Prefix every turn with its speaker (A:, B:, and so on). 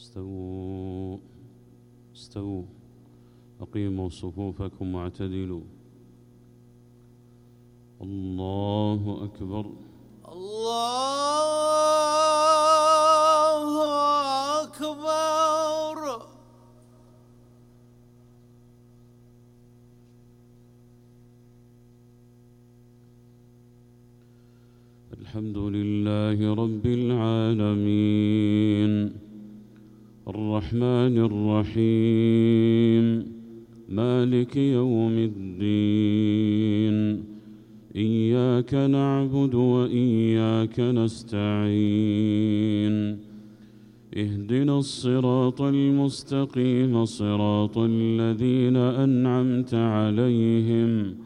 A: استووا استووا أقيموا صفوفكم واعتدلوا. الله أكبر.
B: الله أكبر.
A: الحمد لله رب العالمين الرحمن الرحيم مالك يوم الدين إياك نعبد وإياك نستعين اهدنا الصراط المستقيم صراط الذين أنعمت عليهم